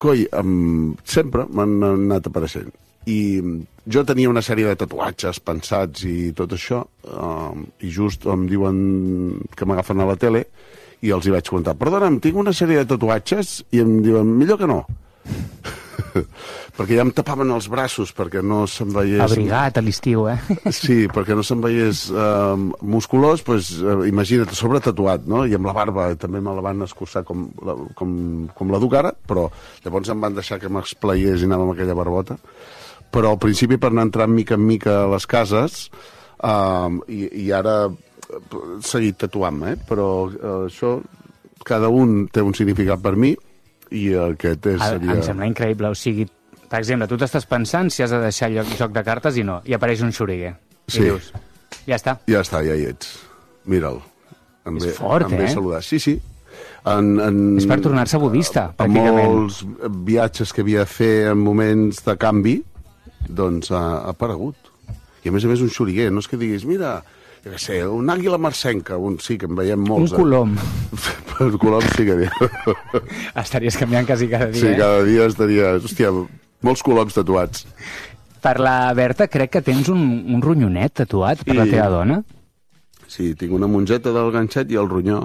coi, sempre m'han anat apareixent. I jo tenia una sèrie de tatuatges pensats i tot això, i just em diuen que m'agafen a la tele i els hi vaig contar, perdona'm, tinc una sèrie de tatuatges, i em diuen, millor que no. Perquè ja em tapaven els braços perquè no se'n veiés... Abrigat a l'estiu, Sí, perquè no se'n veiés musculós, doncs imagina't, sobre tatuat, no? I amb la barba també me la van escurçar com la duc ara, però llavors em van deixar que m'explaiés i anava amb aquella barbota. Però al principi, per anar entrant mica en mica a les cases, i ara he seguit tatuant-me, però això, cada un té un significat per mi, i aquest seria... Em sembla increïble, o sigui, per exemple, tu t'estàs pensant si has de deixar joc de cartes i no, i apareix un xuriguer. Sí. I dius, ja està. Ja està, ja hi ets. Mira'l. És fort, em ve saludar. Sí. És per tornar-se budista, pràcticament. En molts viatges que havia de fer en moments de canvi, doncs ha aparegut. I a més un xuriguer, no és que diguis, mira... jo què sé, un àguila marcenca, sí, que en veiem molts. Un colom. Un colom sí que... Estaries canviant quasi cada dia, Sí, cada dia estaria... Hòstia, molts coloms tatuats. Per la Berta crec que tens un ronyonet tatuat per la teva dona. Sí, tinc una mongeta del ganxet i el ronyó.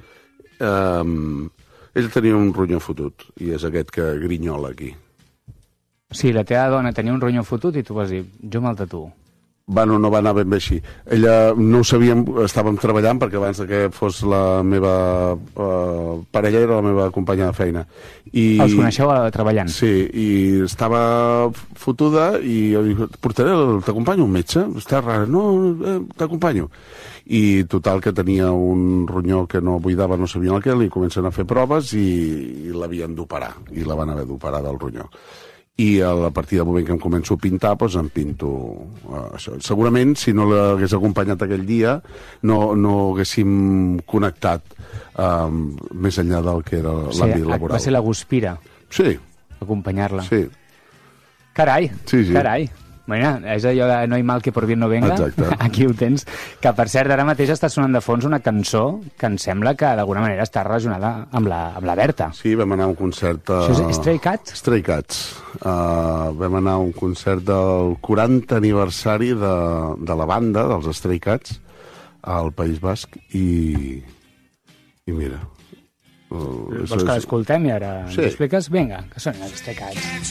Ell tenia un ronyó fotut, i és aquest que grinyola aquí. Sí, la teva dona tenia un ronyó fotut i tu vas dir, jo me'l tatuo. Bueno, no va anar ben bé així. Ella no ho sabíem, estàvem treballant, perquè abans que fos la meva parella era la meva companya de feina. Els coneixeu treballant? Sí, i estava fotuda i jo dic, t'acompanyo un metge? Està rara. No, t'acompanyo. I total que tenia un ronyó que no buidava, no sabien el que, li comencen a fer proves i l'havien d'operar, i la van haver d'operar del ronyó. I a partir del moment que em començo a pintar, doncs em pinto això. Segurament, si no l'hagués acompanyat aquell dia, no haguéssim connectat més enllà del que era l'àmbit laboral. Va ser la guspira. Sí. Acompanyar-la. Sí. Carai, sí. Carai. Bueno, és allò de no hay mal que por bien no venga. Exacte. Aquí ho tens. Que, per cert, ara mateix està sonant de fons una cançó que em sembla que d'alguna manera està relacionada amb la Berta. Sí, vam anar a un concert... Això és Stray Cats? Stray Cats. Vam anar a un concert del 40 aniversari de la banda, dels Stray Cats, al País Basc, i mira... Vols que l'escoltem i ara ens expliques? Vinga, que són els Stray Cats.